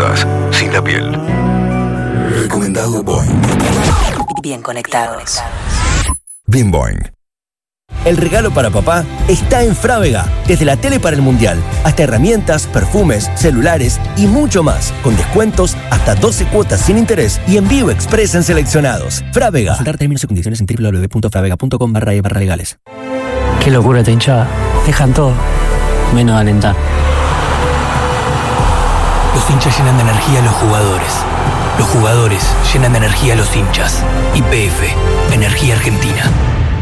mascotas sin la piel. Recomendado Boing. Bien conectados. Bien Boing. El regalo para papá está en Frávega. Desde la tele para el mundial hasta herramientas, perfumes, celulares y mucho más. Con descuentos hasta 12 cuotas sin interés y envío express en seleccionados. Frávega. Consultar términos y condiciones en www.fravega.com/legales. Qué locura esta hinchada. Dejan todo, menos alentar. Los hinchas llenan de energía a los jugadores. Los jugadores llenan de energía a los hinchas. YPF, Energía Argentina.